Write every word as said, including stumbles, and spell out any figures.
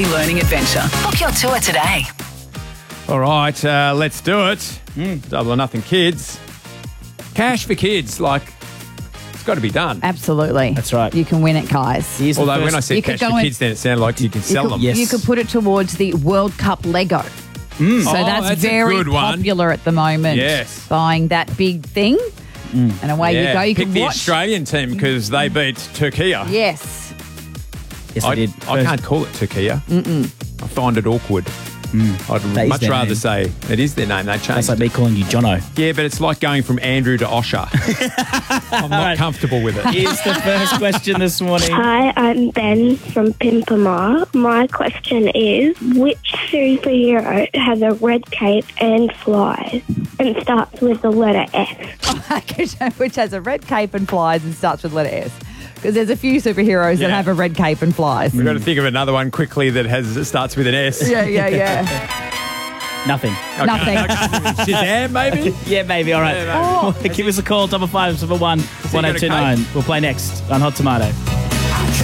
daily learning adventure. Book your tour today. All right, uh, let's do it. Mm, double or nothing kids. Cash for kids, like, it's got to be done. Absolutely. That's right. You can win it, guys. Here's the Although first- when I You said could cash go for in- kids, then it sounded like you can sell you could, them. Yes. You could put it towards the World Cup Lego. So Oh, that's, that's a very good one. popular at the moment. Yes. Buying that big thing. And away Yeah, you go. You pick can the watch. Australian team because they beat Turkey. Yes. Yes, I, I did. I First- can't call it Turkey. Mm-mm. I find it awkward. I'd That is much their rather name. say it is their name. They That's changed like it. me calling you Jono. Yeah, but it's like going from Andrew to Osher. I'm not right. comfortable with it. Here's the first question this morning. Hi, I'm Ben from Pimpama. My question is, which superhero has a red cape and flies and starts with the letter S? Which has a red cape and flies and starts with letter S. Because there's a few superheroes that Yeah. have a red cape and flies. We've got to think of another one quickly that has that starts with an S. Yeah, yeah, yeah. Nothing. Okay. Nothing. Shazam, maybe? Yeah, maybe. All right. Yeah, Give us a call, double five seven one one you eight got two a nine. We'll play next on Hot Tomato.